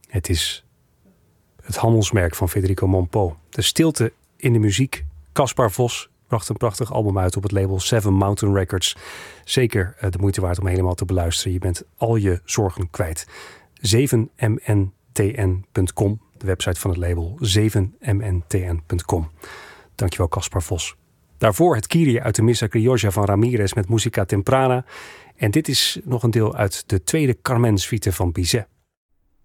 Het is het handelsmerk van Federico Monpeau. De stilte in de muziek. Caspar Vos bracht een prachtig album uit op het label Seven Mountain Records. Zeker de moeite waard om helemaal te beluisteren. Je bent al je zorgen kwijt. 7mntn.com, de website van het label. 7mntn.com. Dankjewel Caspar Vos. Daarvoor het Kyrie uit de Missa Criolla van Ramirez met Musica Temprana. En dit is nog een deel uit de tweede Carmen suite van Bizet.